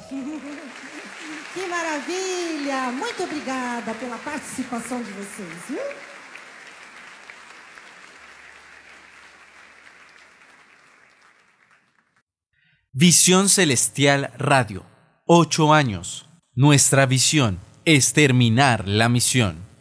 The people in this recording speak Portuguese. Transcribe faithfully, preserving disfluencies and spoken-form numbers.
Que maravilha! Muito obrigada pela participação de vocês, viu? Visión Celestial Radio. Ocho años. Nuestra visión es terminar la misión.